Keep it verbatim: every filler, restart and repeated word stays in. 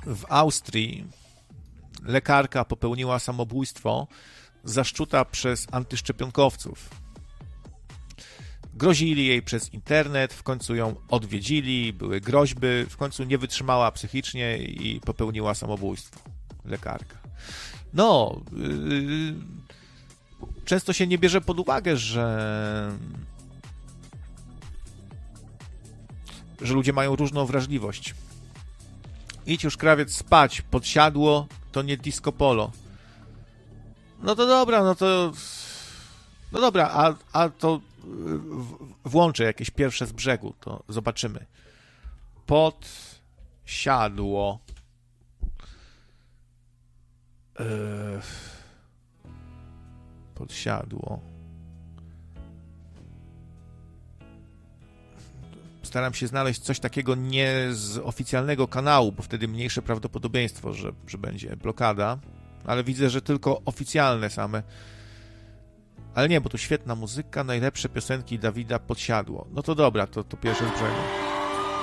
w Austrii lekarka popełniła samobójstwo zaszczuta przez antyszczepionkowców. Grozili jej przez internet, w końcu ją odwiedzili, były groźby, w końcu nie wytrzymała psychicznie i popełniła samobójstwo. Lekarka. No, yy, często się nie bierze pod uwagę, że że ludzie mają różną wrażliwość. Idź już, krawiec, spać, podsiadło to nie disco polo. No to dobra, no to no dobra, a, a to włączę jakieś pierwsze z brzegu, to zobaczymy. Podsiadło. Yy, podsiadło. Staram się znaleźć coś takiego nie z oficjalnego kanału, bo wtedy mniejsze prawdopodobieństwo, że, że będzie blokada. Ale widzę, że tylko oficjalne same. Ale nie, bo tu świetna muzyka, najlepsze piosenki Dawida Podsiadło. No to dobra, to, to pierwsze z brzegu.